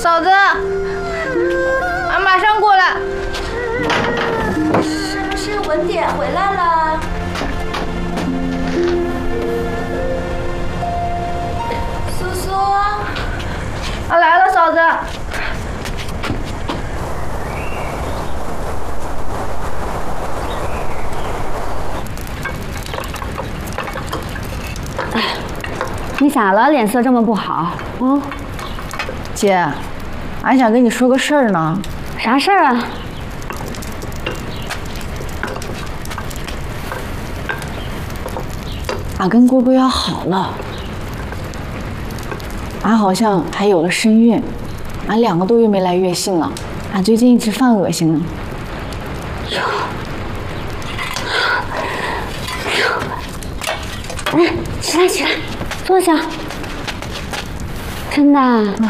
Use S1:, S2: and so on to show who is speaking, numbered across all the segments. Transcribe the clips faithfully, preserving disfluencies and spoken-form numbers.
S1: 嫂子，俺马上过来。
S2: 是不是文典回来了？苏苏，
S1: 俺来了，嫂子。
S3: 哎，你咋了？脸色这么不好？嗯，
S1: 姐，俺想跟你说个事儿呢。
S3: 啥事儿啊？
S1: 俺跟郭龟要好了，俺好像还有了身孕，俺两个多月没来月经了，俺最近一直犯恶心呢。
S3: 哎，起来起来，坐下。真的，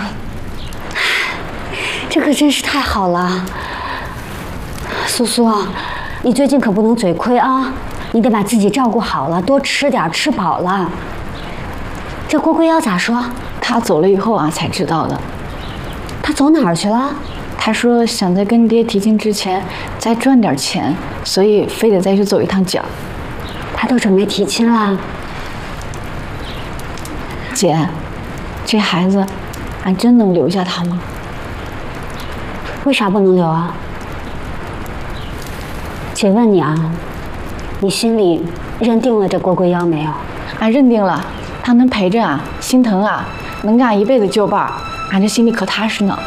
S3: 这可真是太好了。苏苏，你最近可不能嘴亏啊，你得把自己照顾好了，多吃点，吃饱了。这郭龟妖咋说？
S1: 他走了以后俺才知道的。
S3: 他走哪儿去了？
S1: 他说想在跟爹提亲之前再赚点钱，所以非得再去走一趟脚。
S3: 他都准备提亲了。
S1: 姐，这孩子，俺真能留下他吗？
S3: 为啥不能留啊？姐问你啊，你心里认定了这郭龟妖没有？
S1: 俺认定了，他能陪着俺，心疼俺，能跟俺一辈子就伴儿，俺这心里可踏实呢。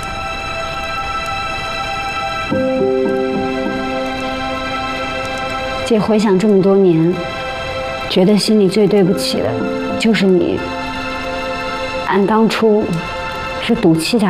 S3: 姐回想这么多年，觉得心里最对不起的就是你。俺当初是赌气点